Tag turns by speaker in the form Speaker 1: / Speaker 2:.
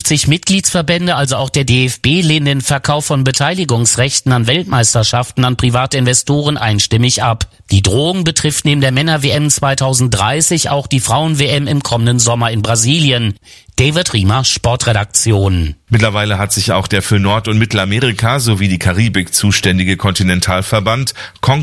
Speaker 1: 52 Mitgliedsverbände, also auch der DFB, lehnen den Verkauf von Beteiligungsrechten an Weltmeisterschaften an Privatinvestoren einstimmig ab. Die Drohung betrifft neben der Männer-WM 2030 auch die Frauen-WM im kommenden Sommer in Brasilien. David Riemer, Sportredaktion.
Speaker 2: Mittlerweile hat sich auch der für Nord- und Mittelamerika sowie die Karibik zuständige Kontinentalverband